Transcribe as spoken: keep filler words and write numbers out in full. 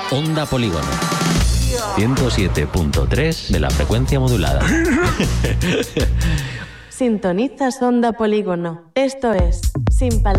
Onda Polígono. ciento siete punto tres de la frecuencia modulada. Sintonizas Onda Polígono. Esto es Sin Palabras.